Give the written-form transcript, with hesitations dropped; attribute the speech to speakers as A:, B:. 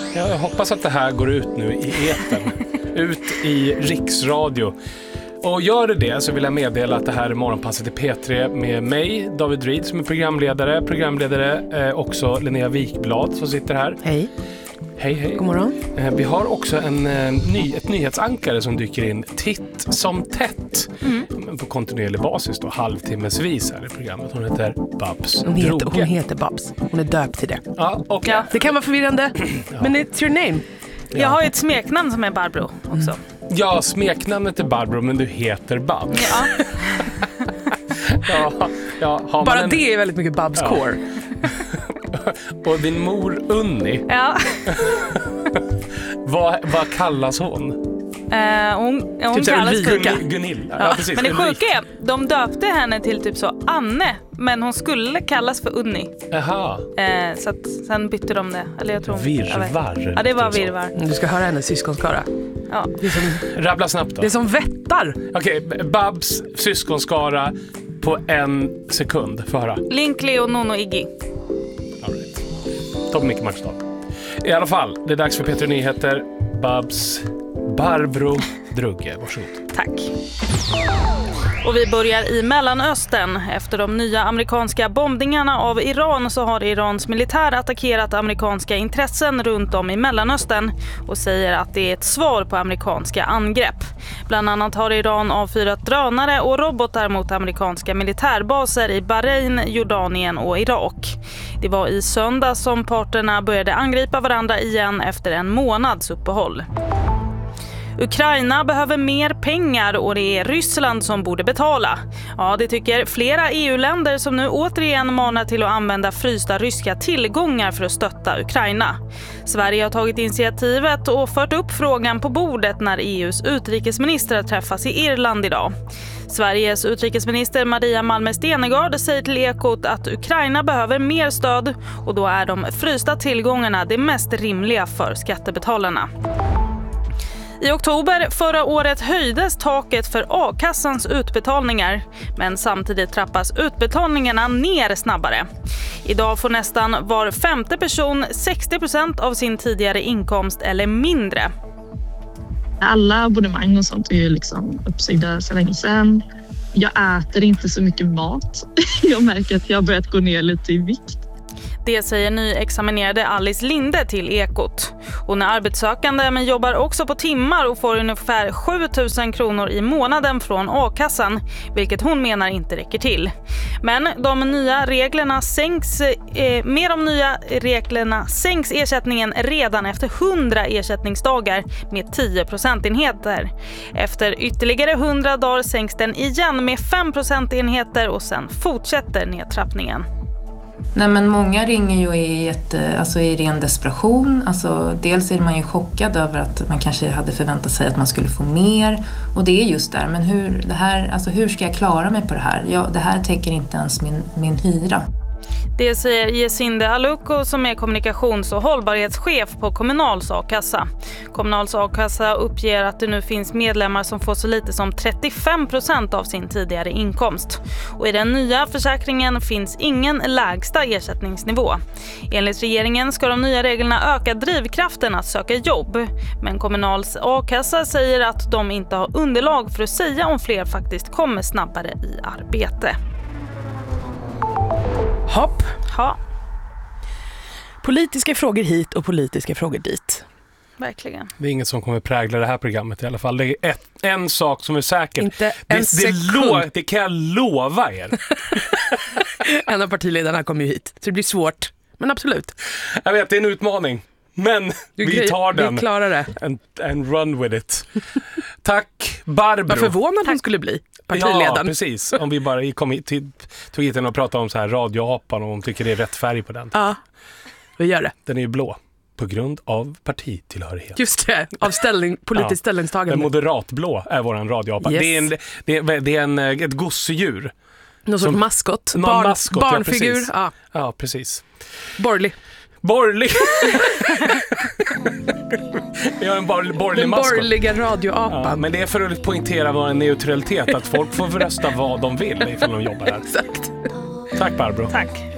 A: Jag hoppas att det här går ut nu i etern. Ut i riksradio. Och gör det så vill jag meddela att det här är Morgonpasset i P3 med mig, David Reed, som är programledare också Linnea Wikblad som sitter här.
B: Hej.
A: Hej.
B: God morgon.
A: Vi har också ett nyhetsankare som dyker in titt som tätt på kontinuerlig basis då, halvtimmesvis här i programmet. Hon heter Babs Droge.
B: Hon heter Babs. Hon är döpt till det.
A: Ja, och
B: Det kan vara förvirrande, men it's your name.
C: Jag har ju ett smeknamn som är Barbro också.
A: Ja, smeknamnet är Barbro, men du heter Babs.
C: Ja.
B: Bara det är väldigt mycket Babs core.
A: Och din mor Unni.
C: Ja.
A: Vad kallas hon?
C: Hon
B: typ
C: kallas
A: Gunilla.
C: Ja.
A: Precis,
C: Men det
A: Ulrika.
C: sjuka är, de döpte henne till typ så Anne, men hon skulle kallas för Unni.
A: Jaha.
C: Så att sen bytte de det. Eller jag tror
A: Virrvarr.
C: Ja, det var virrvarr.
B: Du ska höra hennes syskonskara.
C: Ja.
A: Rabbla snabbt då.
B: Det är som vättar.
A: Okej, Babs syskonskara på 1 sekund. Få höra.
C: Link, Leo, Nono, Iggy.
A: All right. Topp Micke Markstad. I alla fall, det är dags för P3 Nyheter. Babs Barbro Droge, varsågod.
C: Tack. Och vi börjar i Mellanöstern. Efter de nya amerikanska bombningarna av Iran så har Irans militär attackerat amerikanska intressen runt om i Mellanöstern och säger att det är ett svar på amerikanska angrepp. Bland annat har Iran avfyrat drönare och robotar mot amerikanska militärbaser i Bahrain, Jordanien och Irak. Det var i söndag som parterna började angripa varandra igen efter en månads uppehåll. Ukraina behöver mer pengar och det är Ryssland som borde betala. Ja, det tycker flera EU-länder som nu återigen manar till att använda frysta ryska tillgångar för att stötta Ukraina. Sverige har tagit initiativet och fört upp frågan på bordet när EUs utrikesministrar träffas i Irland idag. Sveriges utrikesminister Maria Malmö Stenergard säger till Ekot att Ukraina behöver mer stöd och då är de frysta tillgångarna det mest rimliga för skattebetalarna. I oktober förra året höjdes taket för A-kassans utbetalningar, men samtidigt trappas utbetalningarna ner snabbare. Idag får nästan var 5:e person 60% av sin tidigare inkomst eller mindre.
D: Alla abonnemang och sånt är ju liksom uppsigda så länge sedan. Jag äter inte så mycket mat. Jag märker att jag har börjat gå ner lite i vikt.
C: Det säger nyexaminerade Alice Linde till Ekot. Hon är arbetssökande men jobbar också på timmar och får ungefär 7 000 kronor i månaden från A-kassan, vilket hon menar inte räcker till. Men med de nya reglerna sänks ersättningen redan efter 100 ersättningsdagar med 10 procentenheter. Efter ytterligare 100 dagar sänks den igen med 5 procentenheter och sen fortsätter nedtrappningen.
E: Nej, men många ringer ju i ren desperation. Alltså, dels är man ju chockad över att man kanske hade förväntat sig att man skulle få mer. Och det är just där. Men hur ska jag klara mig på det här? Ja, det här täcker inte ens min hyra.
C: Det säger Jesinde Aluko som är kommunikations- och hållbarhetschef på Kommunals A-kassa. Kommunals A-kassa uppger att det nu finns medlemmar som får så lite som 35% av sin tidigare inkomst. Och i den nya försäkringen finns ingen lägsta ersättningsnivå. Enligt regeringen ska de nya reglerna öka drivkraften att söka jobb. Men Kommunals A-kassa säger att de inte har underlag för att säga om fler faktiskt kommer snabbare i arbete.
B: Hopp.
C: Ja,
B: Politiska frågor hit och politiska frågor dit.
C: verkligen.
A: Det är inget som kommer prägla det här programmet i alla fall. Det är en sak som är säker.
B: Inte en sekund.
A: Det kan jag lova er.
B: En av partiledarna kommer ju hit, så det blir svårt. Men absolut.
A: Jag vet, det är en utmaning. Men vi tar den.
B: Vi klarar det.
A: And run with it. Tack, Barbro.
B: Vad förvånad hon skulle bli, partiledaren.
A: Ja, precis. Om vi bara tog hit henne och pratade om så här radioapan och hon tycker det är rätt färg på den.
B: Ja, vi gör det.
A: Den är ju blå. På grund av partitillhörighet.
B: Just det, av politiskt ställningstagande.
A: Den moderatblå är våran radioapa.
B: Yes.
A: Det är ett gosedjur.
B: Någon sorts maskot. Barnfigur.
A: Ja, precis.
B: Borgerlig.
A: Vi har en borgerlig
B: Den
A: maskot.
B: borgerliga radioapan.
A: Ja, men det är för att poängtera vår neutralitet. Att folk får rösta vad de vill ifall de jobbar här.
B: Exakt.
A: Tack, Barbro.
C: Tack.